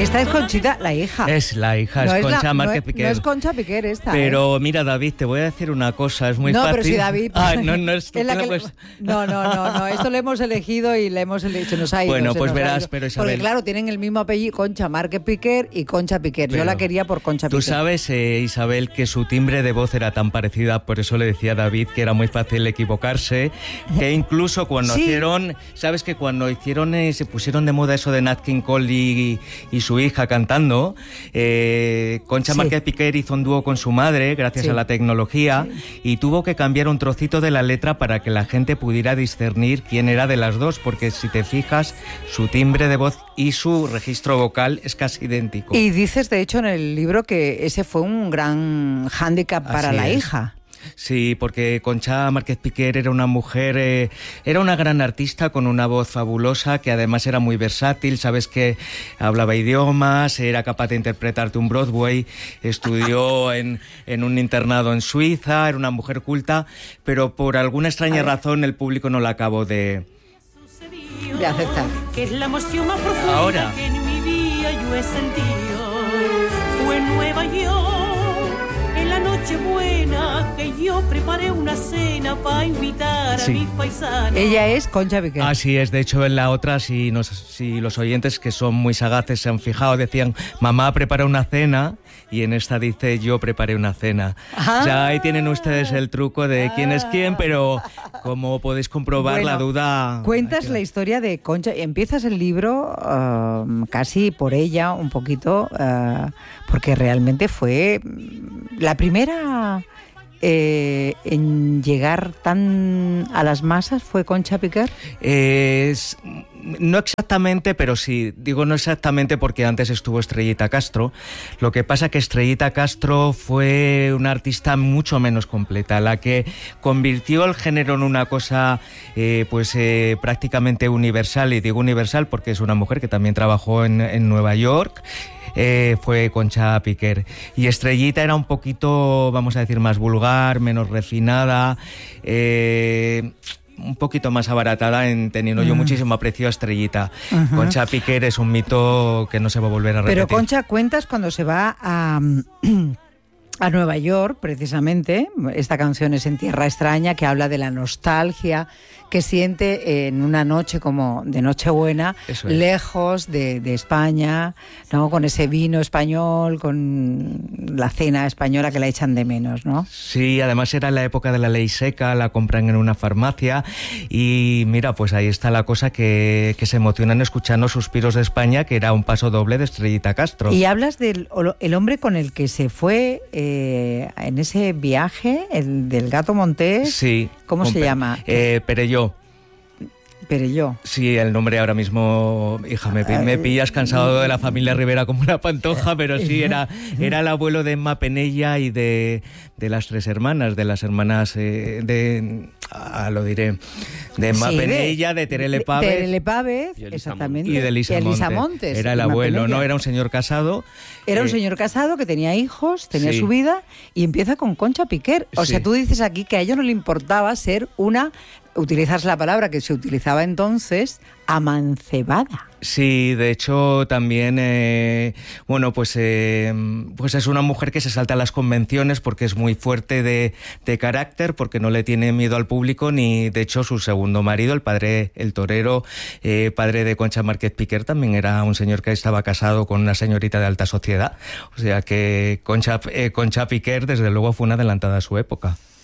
Esta es Conchita, la hija. Es la hija, no es Concha la, Márquez no, Piquer. No es Concha Piquer esta. Pero mira, David, te voy a decir una cosa, es muy fácil. No, pero si David... no es la que pues... No, esto lo hemos elegido y le hemos elegido, nos ha ido. Bueno, pues verás, pero Isabel... Porque claro, tienen el mismo apellido, Concha Márquez Piquer y Concha Piquer. Pero yo la quería por Concha Piquer. Tú sabes, Isabel, que su timbre de voz era tan parecida, por eso le decía a David que era muy fácil equivocarse, que incluso cuando hicieron... ¿Sabes que cuando hicieron, se pusieron de moda eso de Nat King Cole y su hija cantando, Concha Márquez Piquer hizo un dúo con su madre gracias a la tecnología y tuvo que cambiar un trocito de la letra para que la gente pudiera discernir quién era de las dos, porque si te fijas, su timbre de voz y su registro vocal es casi idéntico. Y dices, de hecho, en el libro que ese fue un gran hándicap para la hija. Sí, porque Concha Márquez Piquer era una mujer, era una gran artista con una voz fabulosa, que además era muy versátil, sabes que hablaba idiomas, era capaz de interpretarte un Broadway, estudió en un internado en Suiza, era una mujer culta, pero por alguna extraña razón el público no la acabó de aceptar. Que es la emoción más profunda ahora que en mi vida yo he sentido. Fue en Nueva York, en la noche buena, que yo preparé una cena para invitar a mis paisanos. Ella es Concha Piquer. Así es, de hecho en la otra, si los oyentes que son muy sagaces se han fijado, decían, mamá prepara una cena, y en esta dice, yo preparé una cena. Ya ahí tienen ustedes el truco de quién es quién, pero como podéis comprobar, la duda... Cuentas la historia de Concha, empiezas el libro casi por ella, un poquito, porque realmente fue la primera... en llegar tan a las masas fue Concha Piquer. No exactamente, pero sí, digo no exactamente porque antes estuvo Estrellita Castro. Lo que pasa que Estrellita Castro fue una artista mucho menos completa, la que convirtió el género en una cosa prácticamente universal, y digo universal porque es una mujer que también trabajó en Nueva York. Fue Concha Piquer, y Estrellita era un poquito, vamos a decir, más vulgar, menos refinada, un poquito más abaratada, teniendo yo muchísimo aprecio a Estrellita. Concha Piquer es un mito que no se va a volver a repetir. Pero Concha, cuentas cuando se va a Nueva York, precisamente, esta canción es En Tierra Extraña, que habla de la nostalgia que siente en una noche como de Nochebuena, lejos de España, ¿no? Con ese vino español, con la cena española que la echan de menos, ¿no? Sí, además era la época de la ley seca, la compran en una farmacia y mira, pues ahí está la cosa, que se emocionan escuchando Suspiros de España, que era un paso doble de Estrellita Castro. Y hablas del el hombre con el que se fue en ese viaje, el del Gato Montés. Sí. ¿Cómo se llama? Perelló. Perelló. Sí, el nombre ahora mismo, hija, me pillas cansado de la familia Rivera como una pantoja, pero sí, era el abuelo de Emma Penella y de las tres hermanas, de las hermanas lo diré, de Emma Penella, de Terele Pávez. De Terele Pávez, exactamente. Y de Elisa Montes. Era el abuelo, ¿no? Era un señor casado. Era un señor casado que tenía hijos, tenía su vida, y empieza con Concha Piquer. O sea, tú dices aquí que a ellos no le importaba ser una... Utilizas la palabra que se utilizaba entonces, amancebada. Sí, de hecho también, pues es una mujer que se salta a las convenciones porque es muy fuerte de carácter, porque no le tiene miedo al público, ni de hecho su segundo marido, el padre, el torero, padre de Concha Márquez Piquer, también era un señor que estaba casado con una señorita de alta sociedad. O sea que Concha Piquer desde luego fue una adelantada a su época.